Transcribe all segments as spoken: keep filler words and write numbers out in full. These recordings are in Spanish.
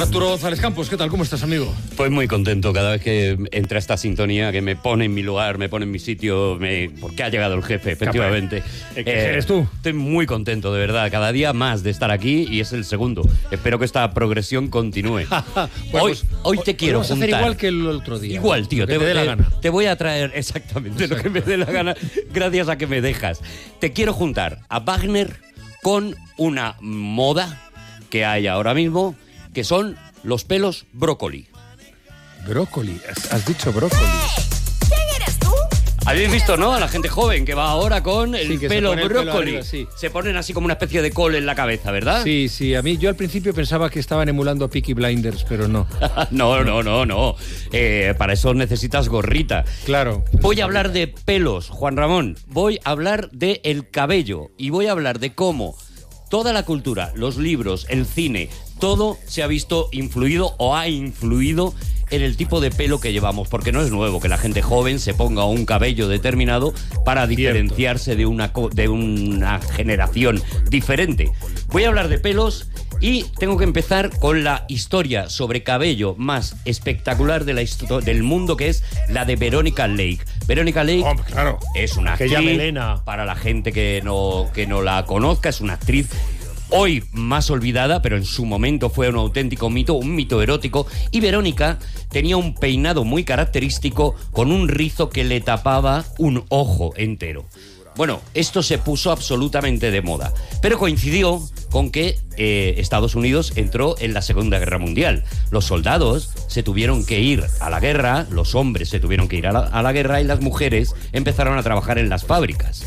Arturo González Campos, ¿qué tal? ¿Cómo estás, amigo? Pues muy contento cada vez que entra esta sintonía que me pone en mi lugar, me pone en mi sitio, me... porque ha llegado el jefe, efectivamente. ¿Qué eh, eres tú? Estoy muy contento, de verdad, cada día más de estar aquí y es el segundo. Espero que esta progresión continúe. bueno, hoy, pues, hoy te quiero vamos juntar. A hacer igual que el otro día. Igual, tío. Te, te, te dé la te, gana. Te voy a traer exactamente Exacto. lo que me dé la gana, gracias a que me dejas. Te quiero juntar a Wagner con una moda que hay ahora mismo, que son los pelos brócoli. Brócoli, has, has dicho brócoli. ¿Quién eres tú? Habéis visto, ¿no? A la gente joven que va ahora con el sí, pelo se brócoli. El pelo arriba, sí. Se ponen así como una especie de col en la cabeza, ¿verdad? Sí, sí. A mí, yo al principio pensaba que estaban emulando a Peaky Blinders, pero no. no, no, no, no. Eh, para eso necesitas gorrita. Claro. Voy a hablar de pelos, Juan Ramón. Voy a hablar de el cabello. Y voy a hablar de cómo toda la cultura, los libros, el cine, todo se ha visto influido o ha influido en el tipo de pelo que llevamos, porque no es nuevo que la gente joven se ponga un cabello determinado para diferenciarse de una, de una generación diferente. Voy a hablar de pelos y tengo que empezar con la historia sobre cabello más espectacular de la del mundo, que es la de Veronica Lake. Veronica Lake oh, claro. es una actriz, melena. Para la gente que no, que no la conozca, es una actriz hoy más olvidada, pero en su momento fue un auténtico mito, un mito erótico. Y Verónica tenía un peinado muy característico con un rizo que le tapaba un ojo entero. Bueno, esto se puso absolutamente de moda, pero coincidió con que eh, Estados Unidos entró en la Segunda Guerra Mundial. Los soldados se tuvieron que ir a la guerra, los hombres se tuvieron que ir a la, a la guerra y las mujeres empezaron a trabajar en las fábricas.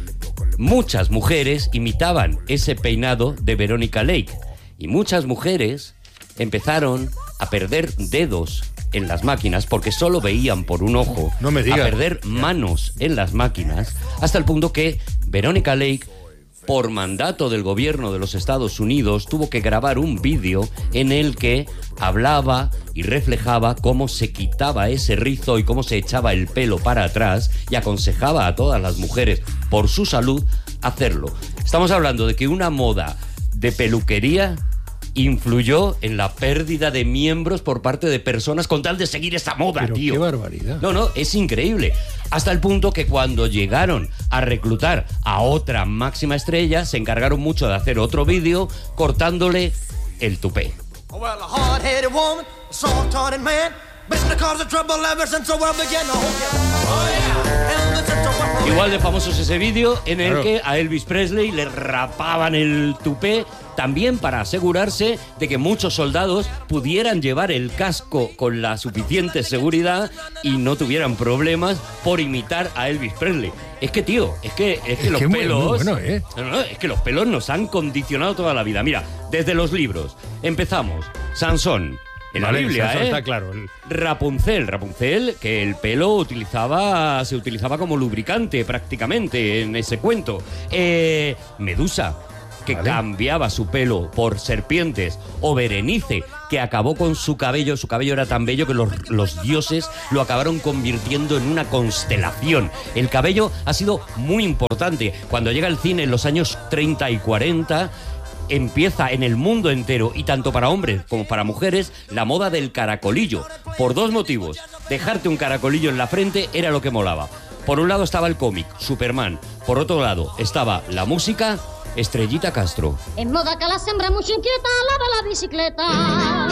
Muchas mujeres imitaban ese peinado de Veronica Lake y muchas mujeres empezaron a perder dedos en las máquinas porque solo veían por un ojo, no me digas. A perder manos en las máquinas, hasta el punto que Veronica Lake, por mandato del gobierno de los Estados Unidos, tuvo que grabar un vídeo en el que hablaba y reflejaba cómo se quitaba ese rizo y cómo se echaba el pelo para atrás y aconsejaba a todas las mujeres, por su salud, hacerlo. Estamos hablando de que una moda de peluquería influyó en la pérdida de miembros por parte de personas con tal de seguir esa moda, Pero tío. ¡Qué barbaridad! No, no, es increíble. Hasta el punto que cuando llegaron a reclutar a otra máxima estrella, se encargaron mucho de hacer otro vídeo cortándole el tupé. Igual de famoso es ese vídeo en el claro. que a Elvis Presley le rapaban el tupé, también para asegurarse de que muchos soldados pudieran llevar el casco con la suficiente seguridad y no tuvieran problemas por imitar a Elvis Presley. Es que, tío, es que, es que es los que pelos... muy, muy bueno, ¿eh? no, no, es que los pelos nos han condicionado toda la vida. Mira, desde los libros empezamos. Sansón. En vale, la Biblia, ¿eh? Está claro. El... Rapunzel, Rapunzel, que el pelo utilizaba, se utilizaba como lubricante prácticamente en ese cuento. Eh, Medusa, que vale. cambiaba su pelo por serpientes. O Berenice, que acabó con su cabello. Su cabello era tan bello que los, los dioses lo acabaron convirtiendo en una constelación. El cabello ha sido muy importante. Cuando llega el cine en los años treinta y cuarenta... empieza en el mundo entero, y tanto para hombres como para mujeres, la moda del caracolillo. Por dos motivos. Dejarte un caracolillo en la frente era lo que molaba. Por un lado estaba el cómic, Superman. Por otro lado estaba la música, Estrellita Castro. En moda que la sembra mucho inquieta, la de la bicicleta.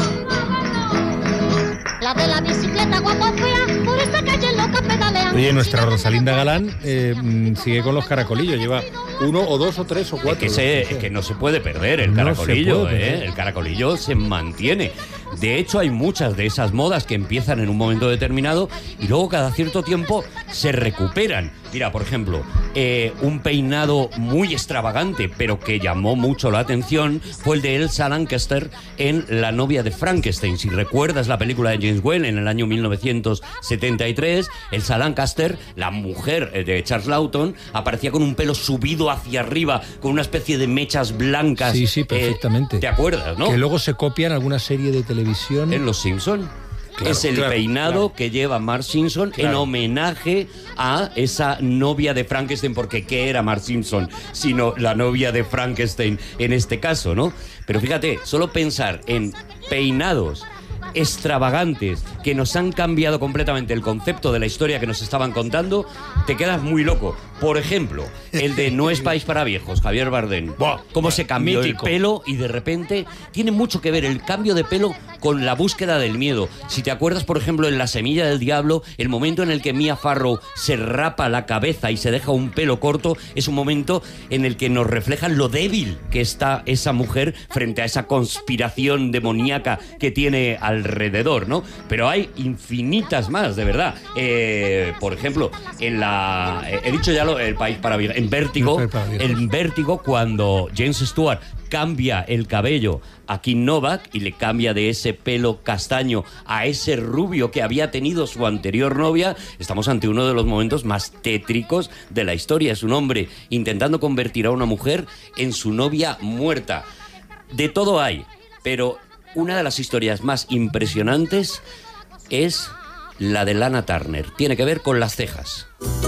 La de la bicicleta guapa fea, por esta calle loca pedalean. Oye, nuestra Rosalinda Galán eh, sigue con los caracolillos, lleva uno o dos o tres o cuatro. Es que, se, es que no se puede perder el caracolillo, no ¿eh? El caracolillo se mantiene. De hecho, hay muchas de esas modas que empiezan en un momento determinado y luego cada cierto tiempo se recuperan. Mira, por ejemplo, eh, un peinado muy extravagante, pero que llamó mucho la atención, fue el de Elsa Lanchester en La novia de Frankenstein. Si recuerdas la película de James Whale en el año mil novecientos setenta y tres, Elsa Lanchester, la mujer de Charles Lawton, aparecía con un pelo subido hacia arriba, con una especie de mechas blancas. Sí, sí, perfectamente. Eh, ¿Te acuerdas, no? Que luego se copian alguna serie de televisión. En Los Simpson. Claro, es el claro, peinado claro. que lleva Marge Simpson claro. en homenaje a esa novia de Frankenstein, porque ¿qué era Marge Simpson sino la novia de Frankenstein en este caso, no? Pero fíjate, solo pensar en peinados extravagantes que nos han cambiado completamente el concepto de la historia que nos estaban contando, te quedas muy loco. Por ejemplo, el de No es país para viejos, Javier Bardem. Buah, Cómo se cambió mítico. el pelo y de repente tiene mucho que ver el cambio de pelo con la búsqueda del miedo. Si te acuerdas, por ejemplo, en La semilla del diablo, el momento en el que Mia Farrow se rapa la cabeza y se deja un pelo corto, es un momento en el que nos reflejan lo débil que está esa mujer frente a esa conspiración demoníaca que tiene alrededor, ¿no? Pero hay infinitas más, de verdad. Eh, por ejemplo, en la... He dicho ya lo, el país para viejos. En Vértigo, El país para viejos. en Vértigo, cuando James Stewart cambia el cabello a Kim Novak y le cambia de ese pelo castaño a ese rubio que había tenido su anterior novia, estamos ante uno de los momentos más tétricos de la historia. Es un hombre intentando convertir a una mujer en su novia muerta. De todo hay, pero una de las historias más impresionantes es la de Lana Turner. Tiene que ver con las cejas.